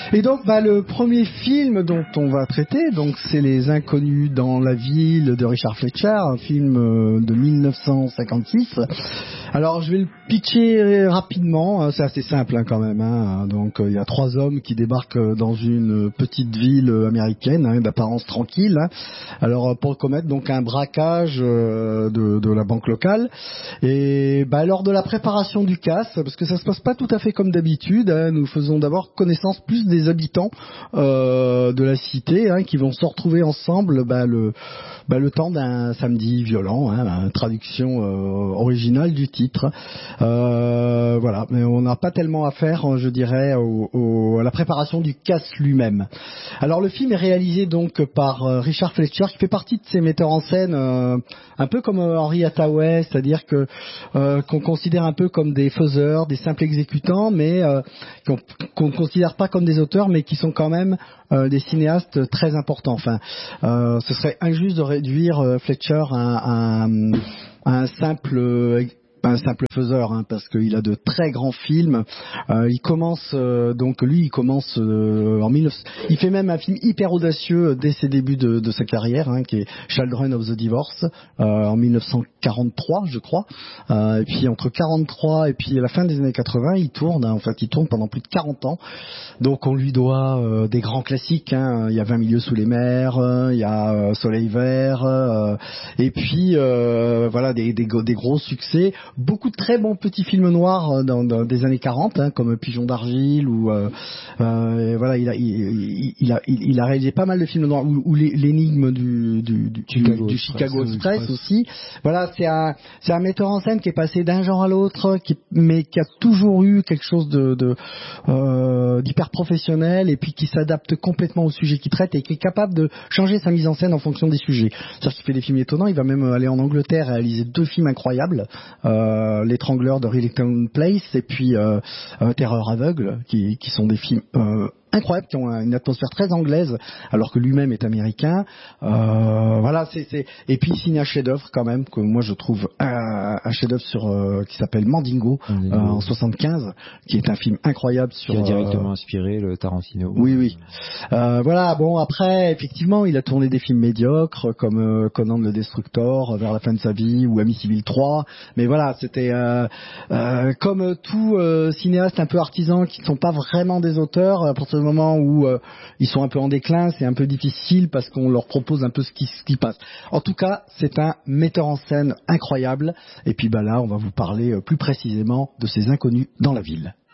Et donc, le premier film dont on va traiter, donc, c'est Les Inconnus dans la ville de Richard Fletcher, un film de 1956. Alors, je vais le pitcher rapidement. C'est assez simple quand même. Donc, il y a 3 hommes qui débarquent dans une petite ville américaine, d'apparence tranquille. Alors, pour commettre donc un braquage de la banque locale. Et lors de la préparation du casse, parce que ça se passe pas tout à fait comme d'habitude, nous faisons d'abord connaissance plus des habitants de la cité, qui vont se retrouver ensemble le temps d'un samedi violent, traduction originale du titre. Voilà, mais on n'a pas tellement à faire, je dirais, à la préparation du casse lui-même. Alors le film est réalisé donc par Richard Fletcher, qui fait partie de ces metteurs en scène un peu comme Henry Hathaway, c'est-à-dire que qu'on considère un peu comme des faiseurs, des simples exécutants, mais qu'on ne considère pas comme des auteurs, mais qui sont quand même des cinéastes très importants. Enfin, ce serait injuste de réduire Fletcher à un simple faiseur, parce qu'il a de très grands films. Il commence en 19... Il fait même un film hyper audacieux dès ses débuts de sa carrière, qui est Children of the Divorce, en 1943, je crois. Et puis entre 43 et puis la fin des années 80, il tourne. Il tourne pendant plus de 40 ans. Donc on lui doit des grands classiques. Il y a 20 milieux sous les mers, il y a Soleil vert, et puis voilà des gros succès. Beaucoup de très bons petits films noirs dans des années 40, comme Pigeon d'argile ou voilà, il a réalisé pas mal de films noirs ou l'énigme du Chicago Express aussi. Voilà, c'est un metteur en scène qui est passé d'un genre à l'autre, mais qui a toujours eu quelque chose d'hyper professionnel, et puis qui s'adapte complètement au sujet qu'il traite et qui est capable de changer sa mise en scène en fonction des sujets. C'est-à-dire qu'il fait des films étonnants. Il va même aller en Angleterre et réaliser 2 films incroyables. L'étrangleur de Rillington Place et puis Terreur aveugle, qui sont des films incroyables, qui ont une atmosphère très anglaise, alors que lui-même est américain. Voilà, et puis il signe un chef-d'œuvre quand même, que moi je trouve un chef-d'œuvre qui s'appelle Mandingo, en 75, qui est un film incroyable qui a directement inspiré le Tarantino. Oui. Voilà, bon, après, effectivement, il a tourné des films médiocres, comme Conan le Destructor, vers la fin de sa vie, ou Amityville 3, mais voilà, c'était comme tout cinéaste un peu artisan qui ne sont pas vraiment des auteurs. À partir du moment où ils sont un peu en déclin, c'est un peu difficile parce qu'on leur propose un peu ce qui passe. En tout cas, c'est un metteur en scène incroyable. Et puis là, on va vous parler plus précisément de Ces Inconnus dans la ville.